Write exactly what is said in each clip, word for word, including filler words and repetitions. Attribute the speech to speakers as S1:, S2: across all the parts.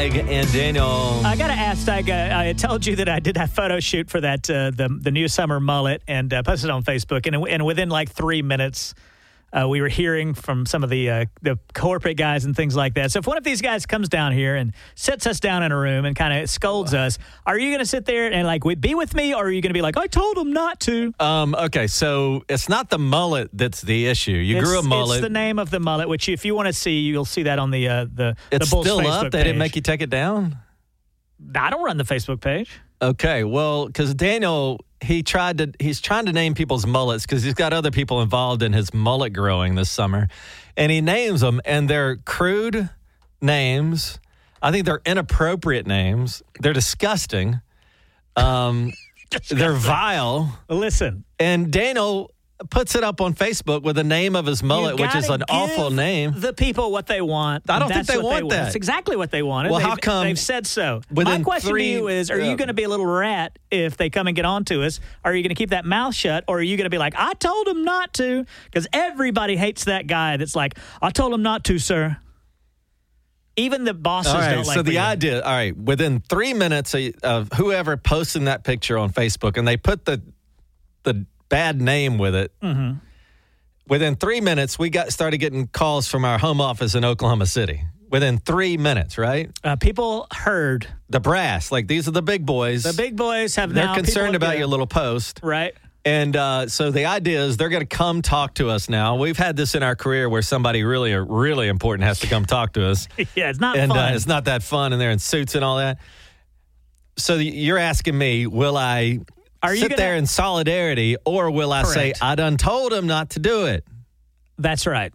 S1: Stag and Daniel.
S2: I got to ask, Stag, uh, I told you that I did that photo shoot for that uh, the the new summer mullet and uh, posted it on Facebook. And, and within like three minutes, uh, we were hearing from some of the uh, the corporate guys and things like that. So if one of these guys comes down here and sits us down in a room and kind of scolds us, are you going to sit there and like be with me, or are you going to be like, I told him not to?
S1: Um, okay, so it's not the mullet that's the issue. You
S2: it's,
S1: grew a mullet.
S2: It's the name of the mullet, which if you want to see, you'll see that on the uh, the
S1: It's
S2: the Bulls
S1: still
S2: Facebook
S1: up. They
S2: page.
S1: didn't make you take it down.
S2: I don't run the Facebook page.
S1: Okay, well, because Daniel, he tried to, he's trying to name people's mullets because he's got other people involved in his mullet growing this summer, and he names them, and they're crude names. I think they're inappropriate names. They're disgusting. Um,
S2: disgusting.
S1: They're vile.
S2: Listen,
S1: and Daniel puts it up on Facebook with the name of his mullet, which is an awful name.
S2: The people what they want.
S1: I don't
S2: That's
S1: think they
S2: what
S1: want
S2: they
S1: that.
S2: That's exactly what they wanted.
S1: Well,
S2: they've,
S1: how come
S2: they've said so?
S1: within
S2: My question
S1: three,
S2: to you is: Are
S1: uh,
S2: you going to be a little rat if they come and get on to us? Are you going to keep that mouth shut, or are you going to be like, I told him not to? Because everybody hates that guy that's like, I told him not to, sir. Even the bosses
S1: all right,
S2: don't like.
S1: So the
S2: me.
S1: idea, all right, within three minutes of whoever posting that picture on Facebook, and they put the the bad name with it.
S2: Mm-hmm.
S1: Within three minutes, we got started getting calls from our home office in Oklahoma City. Within three minutes, right?
S2: Uh, people heard.
S1: The brass, like these are the big boys.
S2: The big boys have
S1: They're
S2: now.
S1: concerned
S2: people
S1: about
S2: have-
S1: your little post.
S2: Right.
S1: And uh, so the idea is they're going to come talk to us now. We've had this in our career where somebody really, really important has to come talk to us.
S2: Yeah, it's not
S1: and,
S2: fun.
S1: Uh, it's not that fun, and they're in suits and all that. So you're asking me, will I
S2: Are you
S1: sit
S2: gonna-
S1: there in solidarity, or will I
S2: Correct.
S1: say, I done told him not to do it?
S2: That's right.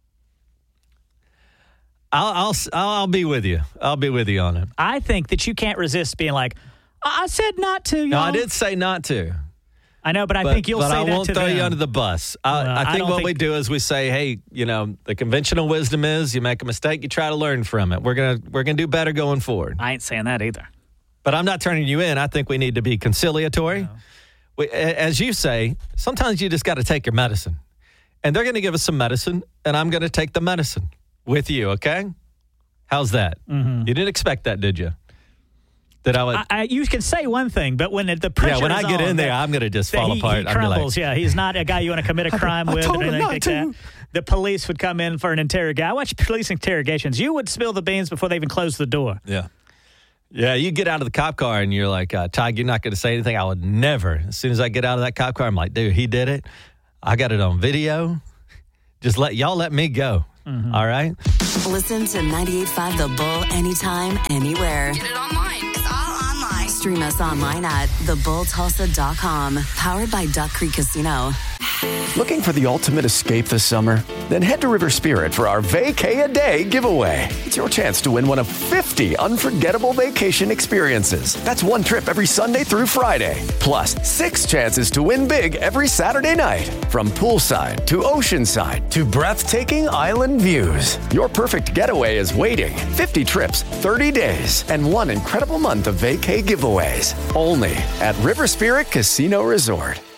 S1: I'll, I'll I'll be with you. I'll be with you on it.
S2: I think that you can't resist being like, I I said not to. Y'all.
S1: No, I did say not to.
S2: I know, but I
S1: But,
S2: think you'll
S1: but
S2: say
S1: I
S2: that
S1: won't
S2: to
S1: throw
S2: them.
S1: you under the bus. I,
S2: Uh,
S1: I
S2: I
S1: think
S2: don't
S1: what
S2: think-
S1: we do is we say, hey, you know, the conventional wisdom is you make a mistake, you try to learn from it. We're gonna we're gonna do better going forward.
S2: I ain't saying that either.
S1: But I'm not turning you in. I think we need to be conciliatory.
S2: No.
S1: We, a- as you say, sometimes you just got to take your medicine. And they're going to give us some medicine, and I'm going to take the medicine with you, okay? How's that?
S2: Mm-hmm.
S1: You didn't expect that, did you? That I would.
S2: I, I, you can say one thing, but when the pressure
S1: yeah, when
S2: is
S1: I get
S2: on,
S1: in there,
S2: that-
S1: I'm going to just
S2: that
S1: fall
S2: he,
S1: apart.
S2: He
S1: I'll be like,
S2: crumbles. Yeah, he's not a guy you want to commit a crime
S1: I
S2: with
S1: told
S2: or
S1: him
S2: anything
S1: not
S2: like
S1: to.
S2: that. The police would come in for an interrogation. I watch police interrogations. You would spill the beans before they even close the door.
S1: Yeah. Yeah, you get out of the cop car and you're like, uh, Ty, you're not going to say anything. I would never. As soon as I get out of that cop car, I'm like, dude, he did it. I got it on video. Just let y'all let me go. Mm-hmm. All right?
S3: Listen to ninety-eight point five The Bull anytime, anywhere.
S4: Get it online. It's all online.
S3: Stream us online at the bull tulsa dot com. Powered by Duck Creek Casino.
S5: Looking for the ultimate escape this summer? Then head to River Spirit for our Vacay-A-Day giveaway. It's your chance to win one of fifty unforgettable vacation experiences. That's one trip every Sunday through Friday. Plus, six chances to win big every Saturday night. From poolside to oceanside to breathtaking island views. Your perfect getaway is waiting. fifty trips, thirty days, and one incredible month of vacay giveaways. Only at River Spirit Casino Resort.